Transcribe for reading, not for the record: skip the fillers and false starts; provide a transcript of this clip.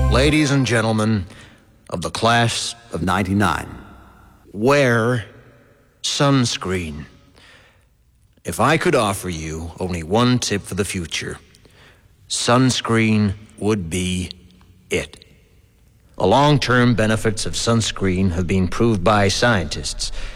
Ladies and gentlemen of the class of 99, wear sunscreen. If I could offer you only one tip for the future, sunscreen would be it. The long-term benefits of sunscreen have been proved by scientists.